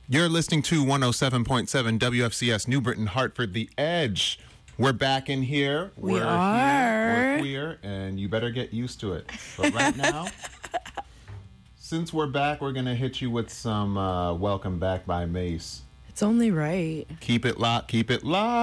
You're listening to 107.7 WFCS New Britain, Hartford, The Edge. We're back in here. We're We're queer, and you better get used to it. But right now, since we're back, we're going to hit you with some Welcome Back by Mace. It's only right. Keep it locked, keep it locked.